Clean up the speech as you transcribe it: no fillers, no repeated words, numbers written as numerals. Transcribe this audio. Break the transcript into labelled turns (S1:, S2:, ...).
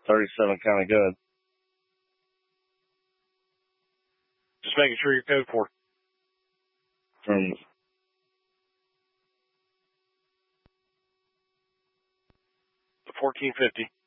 S1: 37 kind of good.
S2: Just making sure you're code for.
S1: From
S2: the 1450.